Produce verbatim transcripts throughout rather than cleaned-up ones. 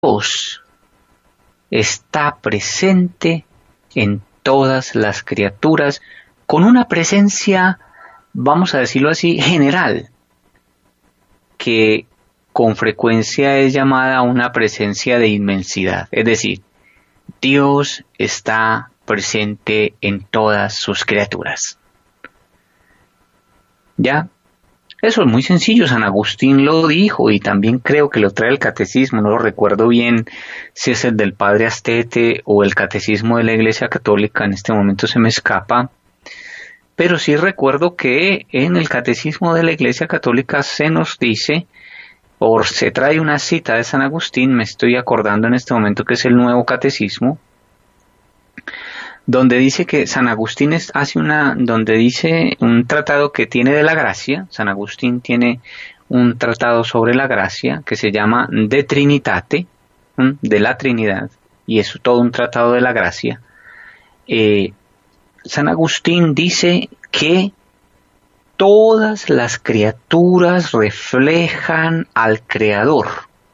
Dios está presente en todas las criaturas con una presencia, vamos a decirlo así, general, que con frecuencia es llamada una presencia de inmensidad. Es decir, Dios está presente en todas sus criaturas. ¿Ya? Eso es muy sencillo, San Agustín lo dijo y también creo que lo trae el catecismo, no lo recuerdo bien si es el del Padre Astete o el catecismo de la Iglesia Católica, en este momento se me escapa, pero sí recuerdo que en el catecismo de la Iglesia Católica se nos dice, o se trae una cita de San Agustín, me estoy acordando en este momento que es el Nuevo Catecismo, donde dice que San Agustín es, hace una, donde dice un tratado que tiene de la gracia. San Agustín tiene un tratado sobre la gracia que se llama De Trinitate, ¿m? de la Trinidad, y es todo un tratado de la gracia. Eh, San Agustín dice que todas las criaturas reflejan al Creador,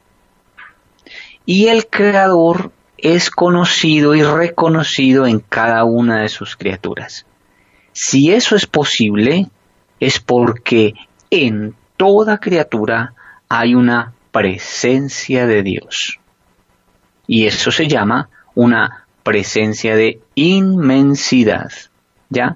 y el Creador es conocido y reconocido en cada una de sus criaturas. Si eso es posible, es porque en toda criatura hay una presencia de Dios. Y eso se llama una presencia de inmensidad. ¿Ya?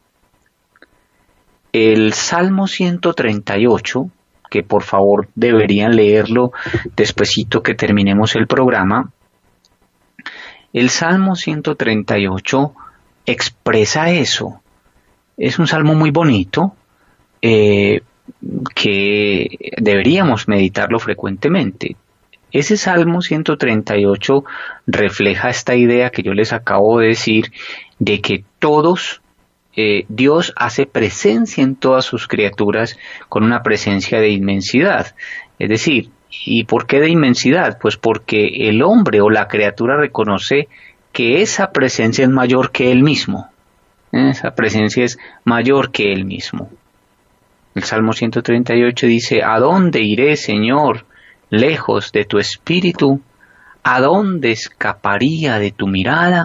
El Salmo ciento treinta y ocho, que por favor deberían leerlo despuesito que terminemos el programa, el Salmo ciento treinta y ocho expresa eso. Es un salmo muy bonito, eh, que deberíamos meditarlo frecuentemente. Ese Salmo ciento treinta y ocho refleja esta idea que yo les acabo de decir, de que todos, eh, Dios hace presencia en todas sus criaturas con una presencia de inmensidad. Es decir, ¿y por qué de inmensidad? Pues porque el hombre o la criatura reconoce que esa presencia es mayor que él mismo. Esa presencia es mayor que él mismo. El Salmo ciento treinta y ocho dice, ¿a dónde iré, Señor, lejos de tu espíritu? ¿A dónde escaparía de tu mirada?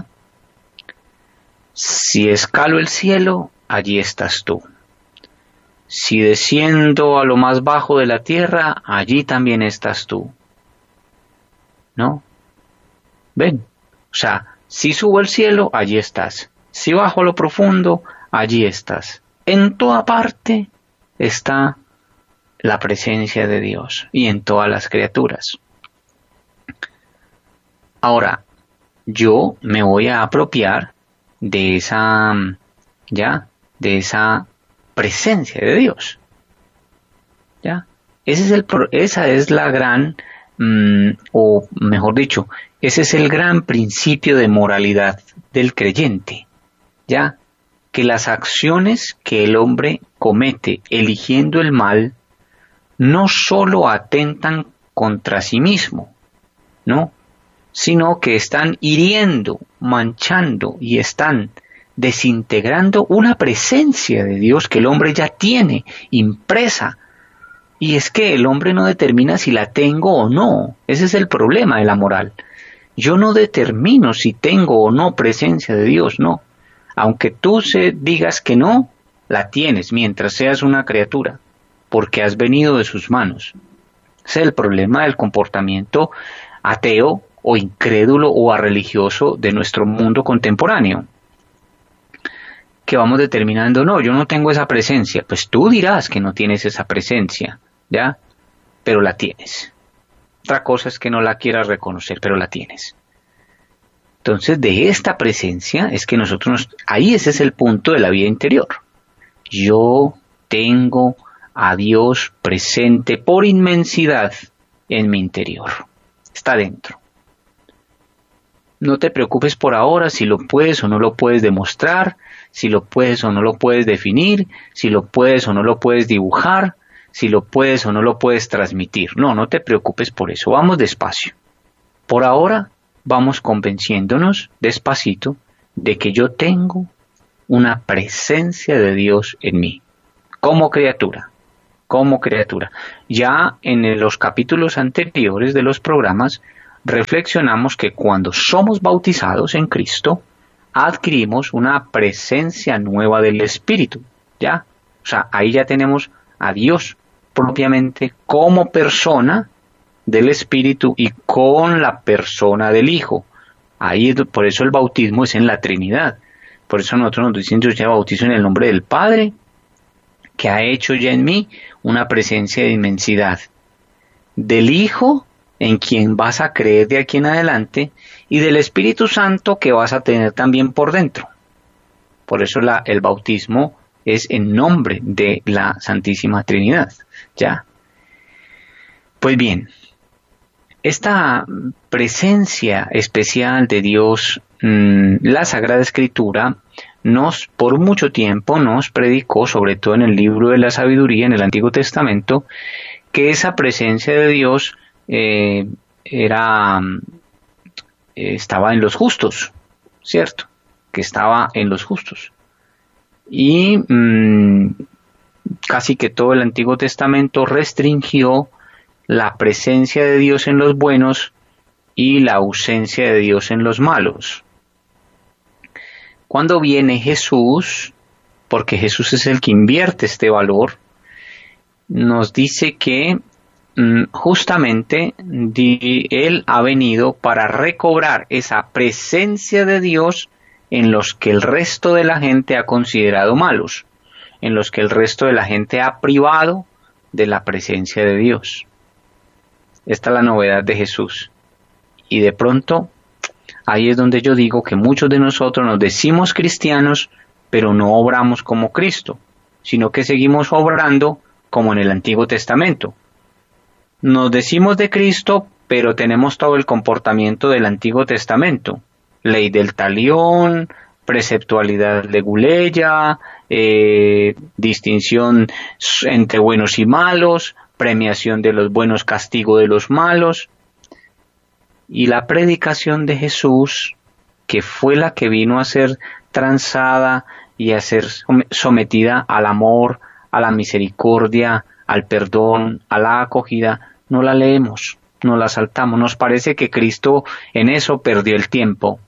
Si escalo el cielo, allí estás tú. Si desciendo a lo más bajo de la tierra, allí también estás tú. ¿No? ¿Ven? O sea, si subo al cielo, allí estás. Si bajo a lo profundo, allí estás. En toda parte está la presencia de Dios y en todas las criaturas. Ahora, yo me voy a apropiar de esa, ya, de esa presencia de Dios. ¿Ya? Ese es el, esa es la gran, mmm, o mejor dicho, ese es el gran principio de moralidad del creyente. ¿Ya? Que las acciones que el hombre comete eligiendo el mal no solo atentan contra sí mismo, ¿no? Sino que están hiriendo, manchando y están desintegrando una presencia de Dios que el hombre ya tiene impresa. Y es que el hombre no determina si la tengo o no. Ese es el problema de la moral. Yo no determino si tengo o no presencia de Dios, no. Aunque tú se digas que no, la tienes mientras seas una criatura, porque has venido de sus manos. Ese es el problema del comportamiento ateo o incrédulo o religioso de nuestro mundo contemporáneo. Que vamos determinando, no, yo no tengo esa presencia. Pues tú dirás que no tienes esa presencia, ¿ya? Pero la tienes. Otra cosa es que no la quieras reconocer, pero la tienes. Entonces, de esta presencia es que nosotros, nos, ahí ese es el punto de la vida interior. Yo tengo a Dios presente por inmensidad en mi interior. Está dentro. No te preocupes por ahora si lo puedes o no lo puedes demostrar, si lo puedes o no lo puedes definir, si lo puedes o no lo puedes dibujar, si lo puedes o no lo puedes transmitir. No, no te preocupes por eso. Vamos despacio. Por ahora vamos convenciéndonos despacito de que yo tengo una presencia de Dios en mí, como criatura, como criatura. Ya en los capítulos anteriores de los programas reflexionamos que cuando somos bautizados en Cristo, adquirimos una presencia nueva del Espíritu, ¿ya? O sea, ahí ya tenemos a Dios propiamente como persona del Espíritu y con la persona del Hijo. Ahí, por eso el bautismo es en la Trinidad. Por eso nosotros nos dicen, yo ya bautizo en el nombre del Padre, que ha hecho ya en mí una presencia de inmensidad, del Hijo, en quien vas a creer de aquí en adelante, y del Espíritu Santo que vas a tener también por dentro. Por eso la, el bautismo es en nombre de la Santísima Trinidad, ¿ya? Pues bien, esta presencia especial de Dios, mmm, la Sagrada Escritura, nos, por mucho tiempo, nos predicó, sobre todo en el libro de la Sabiduría, en el Antiguo Testamento, que esa presencia de Dios eh, era, eh, estaba en los justos, ¿cierto? Que estaba en los justos. Y mmm, casi que todo el Antiguo Testamento restringió la presencia de Dios en los buenos y la ausencia de Dios en los malos. Cuando viene Jesús, porque Jesús es el que invierte este valor, nos dice que mmm, justamente di, Él ha venido para recobrar esa presencia de Dios en los que el resto de la gente ha considerado malos, en los que el resto de la gente ha privado de la presencia de Dios. Esta es la novedad de Jesús. Y de pronto, ahí es donde yo digo que muchos de nosotros nos decimos cristianos, pero no obramos como Cristo, sino que seguimos obrando como en el Antiguo Testamento. Nos decimos de Cristo, pero tenemos todo el comportamiento del Antiguo Testamento. Ley del talión, preceptualidad leguleya, eh, distinción entre buenos y malos, premiación de los buenos, castigo de los malos. Y la predicación de Jesús, que fue la que vino a ser transada y a ser sometida al amor, a la misericordia, al perdón, a la acogida, no la leemos, no la saltamos. Nos parece que Cristo en eso perdió el tiempo.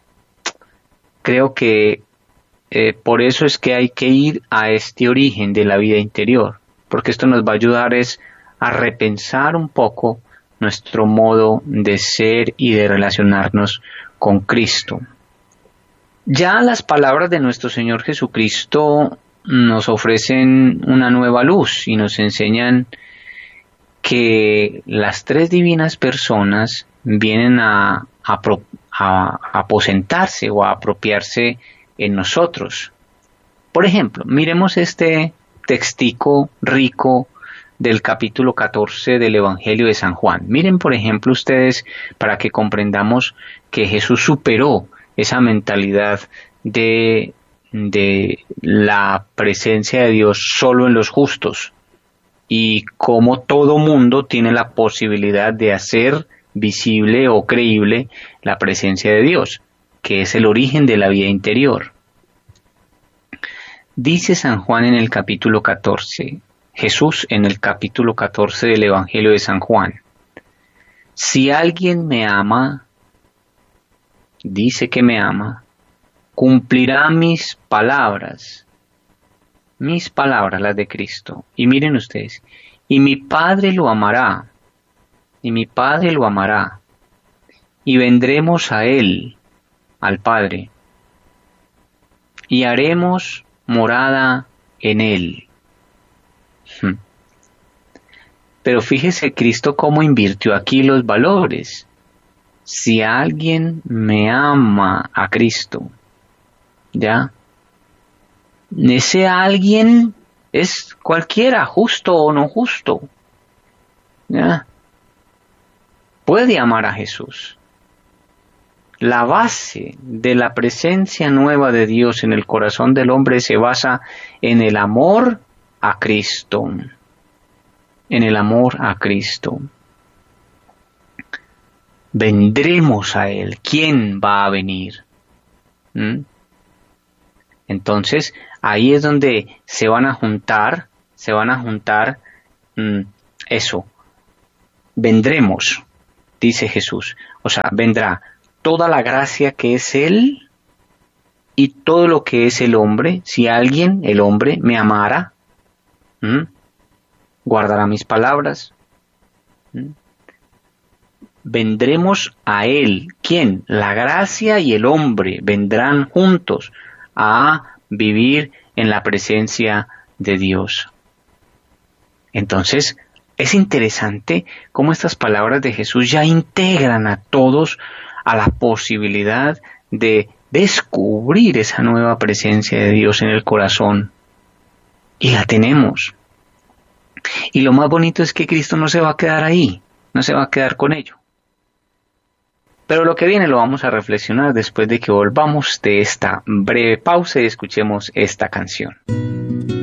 Creo que eh, por eso es que hay que ir a este origen de la vida interior, porque esto nos va a ayudar es a repensar un poco nuestro modo de ser y de relacionarnos con Cristo. Ya las palabras de nuestro Señor Jesucristo nos ofrecen una nueva luz y nos enseñan que las tres divinas personas vienen a, a, a, a aposentarse o a apropiarse en nosotros. Por ejemplo, miremos este textico rico del capítulo catorce del Evangelio de San Juan. Miren, por ejemplo, ustedes, para que comprendamos que Jesús superó esa mentalidad de, de la presencia de Dios solo en los justos y cómo todo mundo tiene la posibilidad de hacer visible o creíble la presencia de Dios, que es el origen de la vida interior. Dice San Juan en el capítulo catorce, Jesús en el capítulo catorce del Evangelio de San Juan: si alguien me ama, dice que me ama, cumplirá mis palabras, mis palabras, las de Cristo. Y miren ustedes, y mi Padre lo amará, y mi Padre lo amará, y vendremos a Él, al Padre, y haremos morada en Él. Pero fíjese Cristo cómo invirtió aquí los valores. Si alguien me ama a Cristo, ¿ya? Ese alguien es cualquiera, justo o no justo, ¿ya? Puede amar a Jesús. La base de la presencia nueva de Dios en el corazón del hombre se basa en el amor a Cristo, en el amor a Cristo. Vendremos a Él. ¿Quién va a venir? ¿Mm? Entonces, ahí es donde se van a juntar, se van a juntar mmm, eso. Vendremos, dice Jesús. O sea, vendrá toda la gracia que es Él y todo lo que es el hombre. Si alguien, el hombre, me amara, ¿m? guardará mis palabras. ¿m? Vendremos a Él. ¿Quién? La gracia y el hombre vendrán juntos a vivir en la presencia de Dios. Entonces, es interesante cómo estas palabras de Jesús ya integran a todos a la posibilidad de descubrir esa nueva presencia de Dios en el corazón. Y la tenemos. Y lo más bonito es que Cristo no se va a quedar ahí, no se va a quedar con ello. Pero lo que viene lo vamos a reflexionar después de que volvamos de esta breve pausa y escuchemos esta canción.